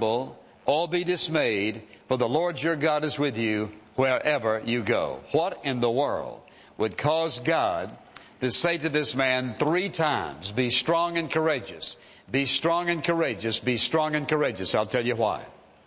tremble or be dismayed, for the Lord your God is with you wherever you go. What in the world would cause God to say to this man 3 times, be strong and courageous, be strong and courageous, be strong and courageous? I'll tell you why.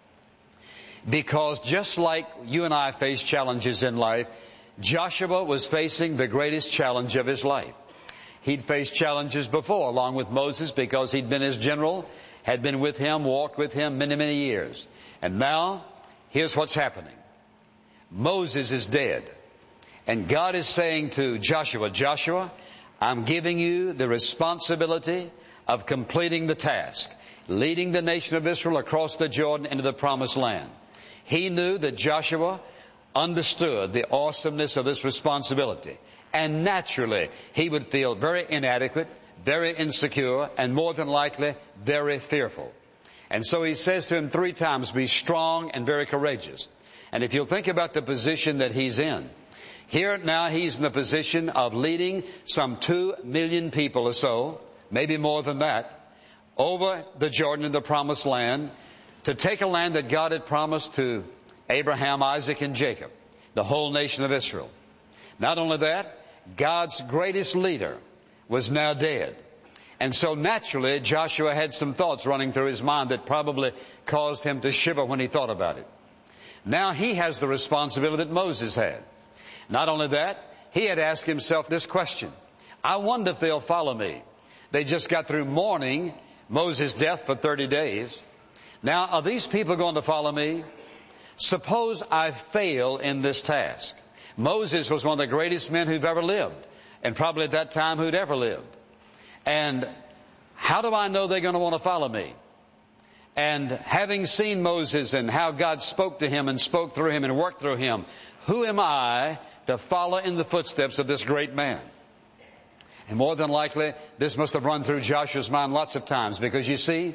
Because just like you and I face challenges in life, Joshua was facing the greatest challenge of his life. He'd faced challenges before, along with Moses, because he'd been his general, had been with him, walked with him many, many years. And now, here's what's happening. Moses is dead. And God is saying to Joshua, Joshua, I'm giving you the responsibility of completing the task, leading the nation of Israel across the Jordan into the promised land. He knew that Joshua understood the awesomeness of this responsibility. And naturally, he would feel very inadequate, very insecure, and more than likely, very fearful. And so he says to him 3 times, be strong and very courageous. And if you'll think about the position that he's in, here now he's in the position of leading some 2 million people or so, maybe more than that, over the Jordan in the promised land, to take a land that God had promised to Abraham, Isaac, and Jacob, the whole nation of Israel. Not only that, God's greatest leader was now dead. And so naturally, Joshua had some thoughts running through his mind that probably caused him to shiver when he thought about it. Now he has the responsibility that Moses had. Not only that, he had asked himself this question. I wonder if they'll follow me. They just got through mourning Moses' death for 30 days. Now, are these people going to follow me? Suppose I fail in this task. Moses was one of the greatest men who've ever lived, and probably at that time who'd ever lived. And how do I know they're going to want to follow me? And having seen Moses and how God spoke to him and spoke through him and worked through him, who am I to follow in the footsteps of this great man? And more than likely, this must have run through Joshua's mind lots of times, because you see,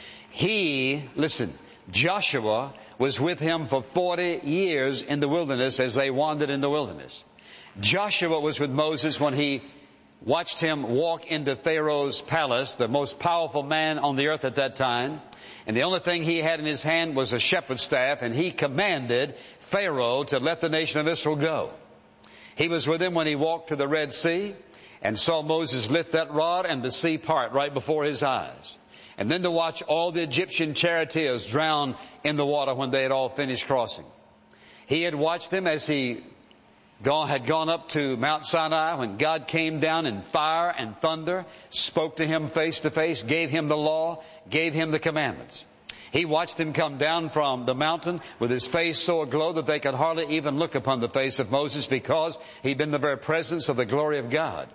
Joshua was with him for 40 years in the wilderness as they wandered in the wilderness. Joshua was with Moses when he watched him walk into Pharaoh's palace, the most powerful man on the earth at that time. And the only thing he had in his hand was a shepherd's staff, and he commanded Pharaoh to let the nation of Israel go. He was with him when he walked to the Red Sea and saw Moses lift that rod and the sea part right before his eyes. And then to watch all the Egyptian charioteers drown in the water when they had all finished crossing. He had watched him as he had gone up to Mount Sinai when God came down in fire and thunder, spoke to him face to face, gave him the law, gave him the commandments. He watched him come down from the mountain with his face so aglow that they could hardly even look upon the face of Moses, because he'd been in the very presence of the glory of God.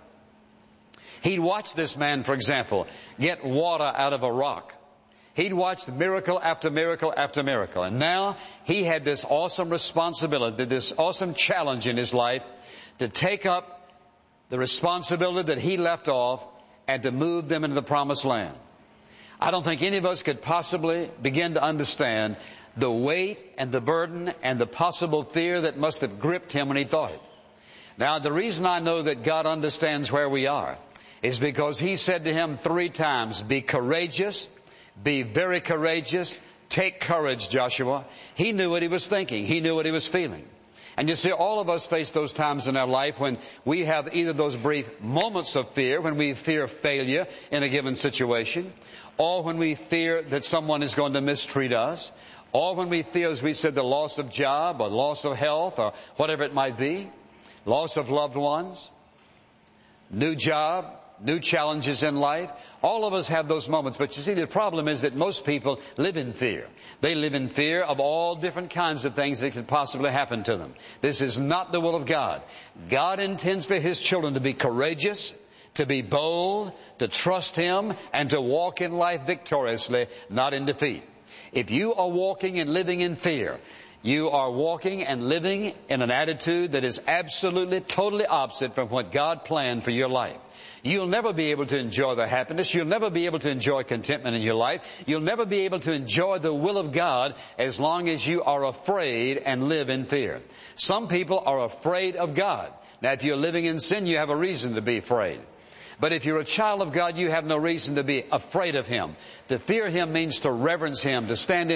He'd watched this man, for example, get water out of a rock. He'd watched miracle after miracle after miracle. And now he had this awesome responsibility, this awesome challenge in his life to take up the responsibility that he left off and to move them into the promised land. I don't think any of us could possibly begin to understand the weight and the burden and the possible fear that must have gripped him when he thought it. Now, the reason I know that God understands where we are is because he said to him 3 times, be courageous, be very courageous, take courage, Joshua. He knew what he was thinking. He knew what he was feeling. And you see, all of us face those times in our life when we have either those brief moments of fear, when we fear failure in a given situation, or when we fear that someone is going to mistreat us, or when we fear, as we said, the loss of job or loss of health or whatever it might be, loss of loved ones, new job, new challenges in life. All of us have those moments. But you see, the problem is that most people live in fear. They live in fear of all different kinds of things that could possibly happen to them. This is not the will of God. God intends for his children to be courageous, to be bold, to trust him, and to walk in life victoriously, not in defeat. If you are walking and living in fear, you are walking and living in an attitude that is absolutely, totally opposite from what God planned for your life. You'll never be able to enjoy the happiness. You'll never be able to enjoy contentment in your life. You'll never be able to enjoy the will of God as long as you are afraid and live in fear. Some people are afraid of God. Now, if you're living in sin, you have a reason to be afraid. But if you're a child of God, you have no reason to be afraid of him. To fear him means to reverence him, to stand in